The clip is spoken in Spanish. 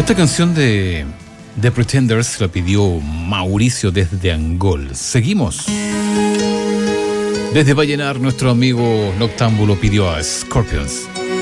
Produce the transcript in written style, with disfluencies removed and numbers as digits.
Esta canción de The Pretenders la pidió Mauricio desde Angol. Seguimos. Desde Vallenar, nuestro amigo Noctámbulo pidió a Scorpions.